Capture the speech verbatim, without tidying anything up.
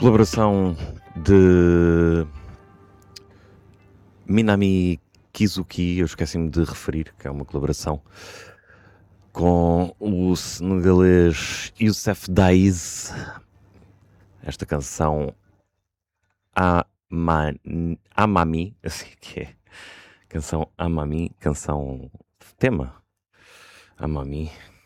Colaboração de Minami Kizuki, eu esqueci-me de referir que é uma colaboração com o senegalês Youssef Daiz. Esta canção Ama- Amami, assim que é, canção Amami, canção tema Amami,